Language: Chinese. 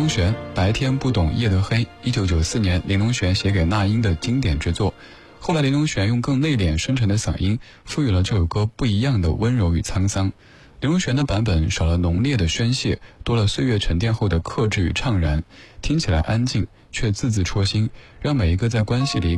璇，白天不懂夜的黑，1994年林隆璇写给那英的经典之作。后来林隆璇用更内敛深沉的嗓音赋予了这首歌不一样的温柔与沧桑。林隆璇的版本少了浓烈的宣泄，多了岁月沉淀后的克制与怅然，听起来安静却字字戳心，让每一个在关系里